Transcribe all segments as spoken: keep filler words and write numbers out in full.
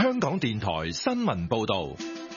香港電台新聞報道。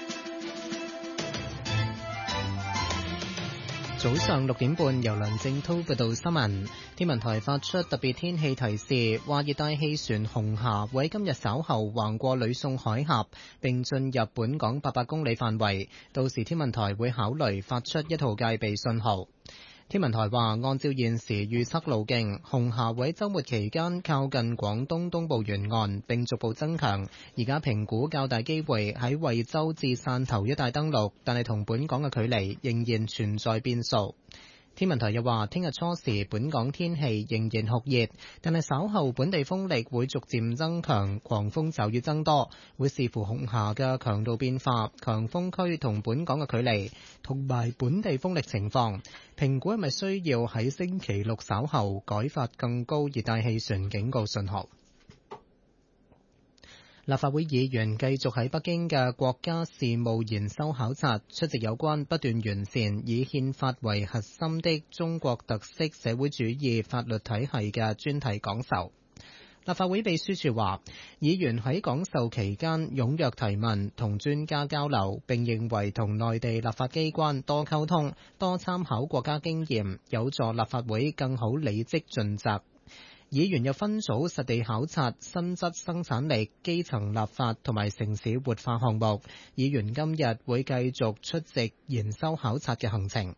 早上六點半，由梁正滔報道新聞。天文台發出特別天氣提示，話熱帶氣旋紅霞會喺今日稍後橫過呂宋海峽，並進入本港八百公里範圍。到時天文台會考慮發出一號戒備信號。天文台話，按照現時預測路徑，紅霞會喺週末期間靠近廣東東部沿岸，並逐步增強。而家評估較大機會喺惠州至汕頭一帶登陸，但係同本港嘅距離仍然存在變數。天文台又話，聽日初時本港天氣仍然酷熱，但係稍後本地風力會逐漸增強，狂風驟雨增多，會視乎紅霞嘅強度變化、強風區同本港嘅距離，同埋本地風力情況，評估係咪需要喺星期六稍後改發更高熱帶氣旋警告信號。立法會議員繼續喺北京嘅國家事務研修考察，出席有關不斷完善以憲法為核心的中國特色社會主義法律體系嘅專題講授。立法會秘書處話，議員喺講授期間踴躍提問同專家交流，並認為同內地立法機關多溝通、多參考國家經驗，有助立法會更好履職盡責。議員又分組實地考察新質生產力、基層立法同埋城市活化項目。議員今日會繼續出席研修考察嘅行程。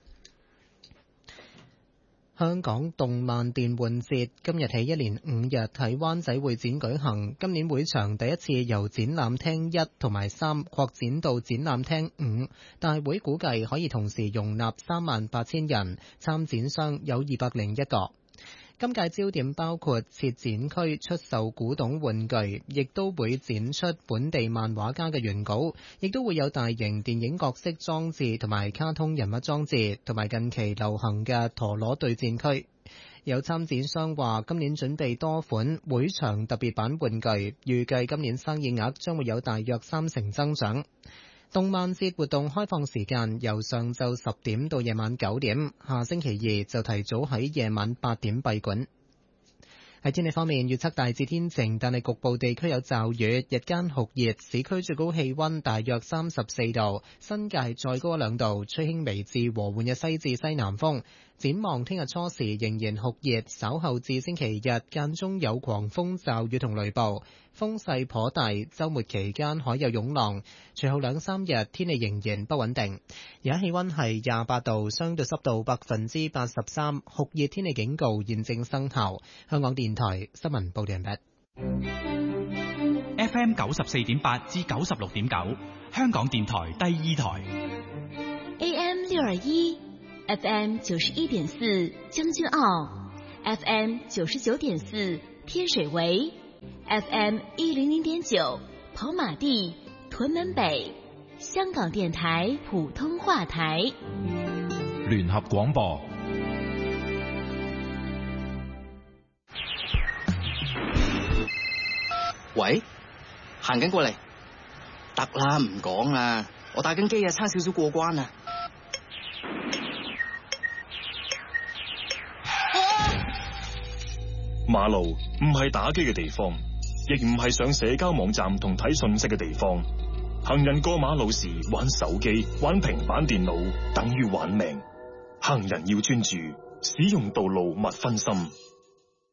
香港動漫電玩節今日起一連五日喺灣仔會展舉行，今年會場第一次由展覽廳一同埋三擴展到展覽廳五，大會估計可以同時容納三萬八千人，參展商有二百零一個。今屆焦點包括設展區出售古董玩具，亦都會展出本地漫畫家嘅原稿，亦都會有大型電影角色裝置同埋卡通人物裝置，同埋近期流行嘅陀螺對戰區。有參展商話，今年準備多款會場特別版玩具，預計今年生意額將會有大約三成增長。動漫節活動開放時間由上晝十點到夜晚九點，下星期二就提早喺夜晚八點閉館。喺天氣方面，預測大致天晴，但係局部地區有驟雨，日間酷熱，市區最高氣溫大約三十四度，新界再高兩度，吹輕微至和緩嘅西至西南風。展望聽日初時仍然酷熱，稍後至星期日間中有狂風驟雨同雷暴，風勢頗大，週末期間海有湧浪。隨後兩三日天氣仍然不穩定。而家氣溫係廿八度，相對濕度百分之八十三，酷熱天氣警告現正生效。香港電台新聞報道完畢。 F M 九十四點八至九十六點九，香港電台第二台。 A M 六二一。F M 九十一點四將軍澳 ，F M 九十九點四天水圍 ，F M 一零零點九跑馬地屯門北，香港電台普通話台。 聯合廣播。 喂，行緊過嚟，得啦，唔講啦，我打緊機啊，差少少過關啊。 馬路唔係打機嘅地方，亦唔係上社交網站同睇信息嘅地方。行人過馬路時玩手機、玩平板電腦，等於玩命。行人要專注，使用道路勿分心。